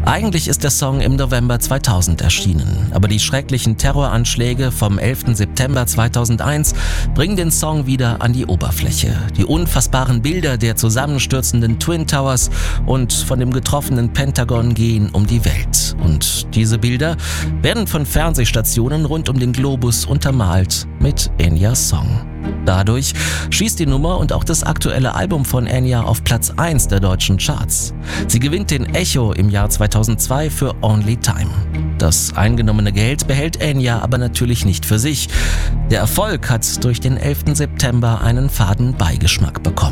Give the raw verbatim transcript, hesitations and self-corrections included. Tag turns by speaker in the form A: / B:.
A: Eigentlich ist der Song im November zweitausend erschienen, aber die schrecklichen Terroranschläge vom elften September zweitausendeins bringen den Song wieder an die Oberfläche. Die unfassbaren Bilder der zusammenstürzenden Twin Towers und von dem getroffenen Pentagon gehen um die Welt. Und diese Bilder werden von Fernsehstationen rund um den Globus untermalt mit Enyas Song. Dadurch schießt die Nummer und auch das aktuelle Album von Enya auf Platz eins der deutschen Charts. Sie gewinnt den Echo im Jahr zweitausendzwei für Only Time. Das eingenommene Geld behält Enya aber natürlich nicht für sich. Der Erfolg hat durch den elften September einen faden Beigeschmack bekommen.